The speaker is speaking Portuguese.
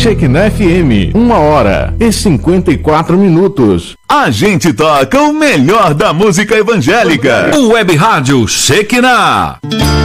Shekinah FM, 1h54. A gente toca o melhor da música evangélica. O Web Rádio Shekinah.